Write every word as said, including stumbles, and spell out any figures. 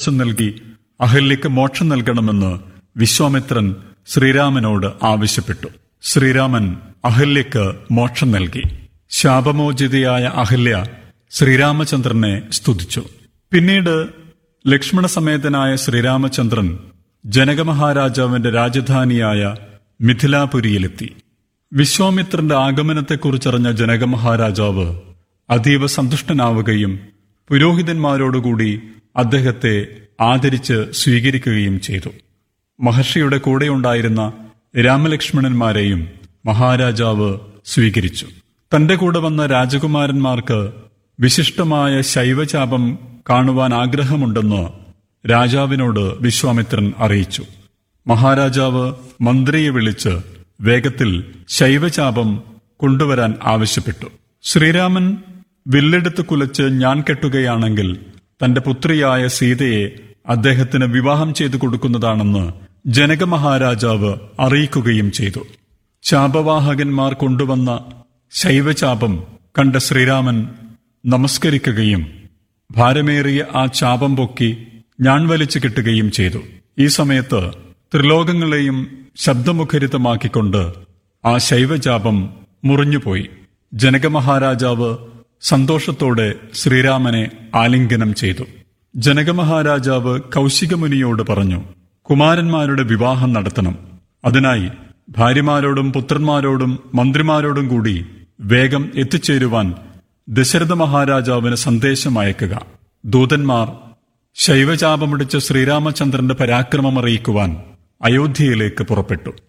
ഉപദേശം നൽകി അഹല്യയ്ക്ക് മോക്ഷം നൽകണമെന്ന് വിശ്വാമിത്രൻ ശ്രീരാമനോട് ആവശ്യപ്പെട്ടു. ശ്രീരാമൻ അഹല്യയ്ക്ക് മോക്ഷം നൽകി. ശാപമോചിതയായ അഹല്യ ശ്രീരാമചന്ദ്രനെ സ്തുതിച്ചു. പിന്നീട് ലക്ഷ്മണസമേതനായ ശ്രീരാമചന്ദ്രൻ ജനകമഹാരാജാവിന്റെ രാജധാനിയായ മിഥിലാപുരിയിലെത്തി. വിശ്വാമിത്രന്റെ ആഗമനത്തെക്കുറിച്ചറിഞ്ഞ ജനകമഹാരാജാവ് അതീവ സന്തുഷ്ടനാവുകയും പുരോഹിതന്മാരോടുകൂടി അദ്ദേഹത്തെ ആദരിച്ച് സ്വീകരിക്കുകയും ചെയ്തു. മഹർഷിയുടെ കൂടെയുണ്ടായിരുന്ന രാമലക്ഷ്മണന്മാരെയും മഹാരാജാവ് സ്വീകരിച്ചു. തന്റെ കൂടെ വന്ന രാജകുമാരന്മാർക്ക് വിശിഷ്ടമായ ശൈവചാപം കാണുവാൻ ആഗ്രഹമുണ്ടെന്ന് രാജാവിനോട് വിശ്വാമിത്രൻ അറിയിച്ചു. മഹാരാജാവ് മന്ത്രിയെ വിളിച്ച് വേഗത്തിൽ ശൈവചാപം കൊണ്ടുവരാൻ ആവശ്യപ്പെട്ടു. ശ്രീരാമൻ വില്ലെടുത്ത് കുലച്ച് ഞാൻ കെട്ടുകയാണെങ്കിൽ തന്റെ പുത്രിയായ സീതയെ അദ്ദേഹത്തിന് വിവാഹം ചെയ്തു കൊടുക്കുന്നതാണെന്ന് ജനകമഹാരാജാവ് അറിയിക്കുകയും ചെയ്തു. ചാപവാഹകന്മാർ കൊണ്ടുവന്ന ശൈവചാപം കണ്ട ശ്രീരാമൻ നമസ്കരിക്കുകയും ഭാരമേറിയ ആ ചാപം പൊക്കി ഞാൻ വലിച്ചു കെട്ടുകയും ചെയ്തു. ഈ സമയത്ത് ത്രിലോകങ്ങളെയും ശബ്ദമുഖരിതമാക്കിക്കൊണ്ട് ആ ശൈവചാപം മുറിഞ്ഞുപോയി. ജനകമഹാരാജാവ് സന്തോഷത്തോടെ ശ്രീരാമനെ ആലിംഗനം ചെയ്തു. ജനകമഹാരാജാവ് കൗശികമുനിയോട് പറഞ്ഞു, കുമാരന്മാരുടെ വിവാഹം നടത്തണം. അതിനായി ഭാര്യമാരോടും പുത്രന്മാരോടും മന്ത്രിമാരോടും കൂടി വേഗം എത്തിച്ചേരുവാൻ ദശരഥ മഹാരാജാവിന് സന്ദേശം അയക്കുക. ദൂതന്മാർ ശൈവചാപമുടിച്ച ശ്രീരാമചന്ദ്രന്റെ പരാക്രമം അറിയിക്കുവാൻ അയോധ്യയിലേക്ക് പുറപ്പെട്ടു.